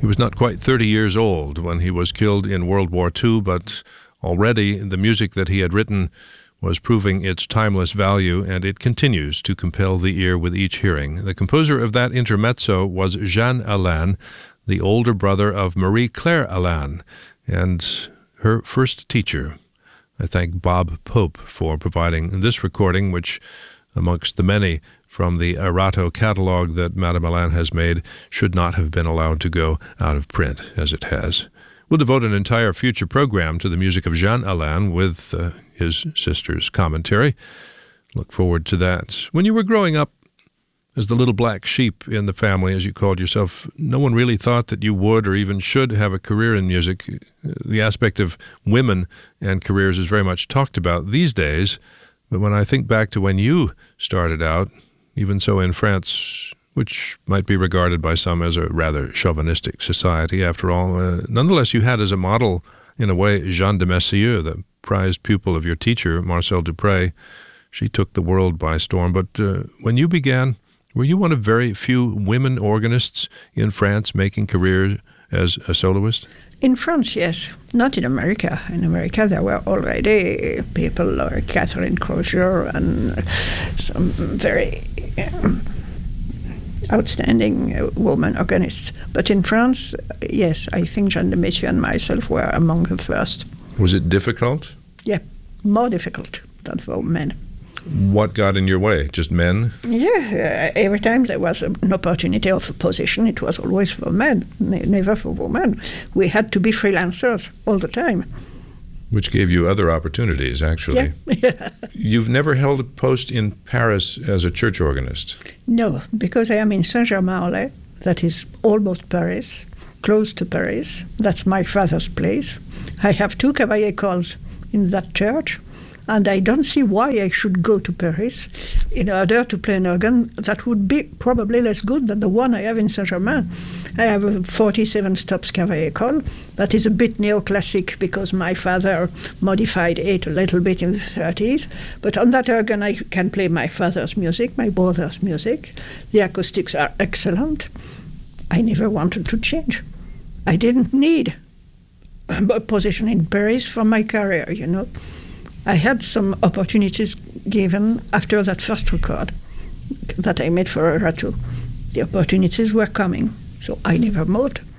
He was not quite 30 years old when he was killed in World War II, but already the music that he had written was proving its timeless value, and it continues to compel the ear with each hearing. The composer of that intermezzo was Jean Alain, the older brother of Marie-Claire Alain, and her first teacher. I thank Bob Pope for providing this recording, which, amongst the many from the Erato catalog that Madame Alain has made, should not have been allowed to go out of print, as it has. We'll devote an entire future program to the music of Jean Alain with his sister's commentary. Look forward to that. When you were growing up as the little black sheep in the family, as you called yourself, no one really thought that you would or even should have a career in music. The aspect of women and careers is very much talked about these days. But when I think back to when you started out, even so in France, which might be regarded by some as a rather chauvinistic society, after all, nonetheless you had as a model, in a way, Jeanne de Massieu, the prized pupil of your teacher, Marcel Dupré. She took the world by storm. But when you began, were you one of very few women organists in France making careers as a soloist? In France, yes. Not in America. In America, there were already people like Catherine Crozier and some very outstanding woman organists. But in France, yes, I think Jeanne de Massieu and myself were among the first. Was it difficult? Yeah, more difficult than for men. What got in your way? Just men? Yeah, every time there was an opportunity of a position, it was always for men, never for women. We had to be freelancers all the time. Which gave you other opportunities, actually. Yeah. You've never held a post in Paris as a church organist? No, because I am in Saint-Germain-en-Laye, that is almost Paris, close to Paris. That's my father's place. I have 2 cavalier calls in that church. And I don't see why I should go to Paris in order to play an organ that would be probably less good than the one I have in Saint-Germain. I have a 47 stops Cavalier call that is a bit neoclassic because my father modified it a little bit in the 30s. But on that organ I can play my father's music, my brother's music. The acoustics are excellent. I never wanted to change. I didn't need a position in Paris for my career, you know. I had some opportunities given after that first record that I made for Erato. The opportunities were coming, so I never moved.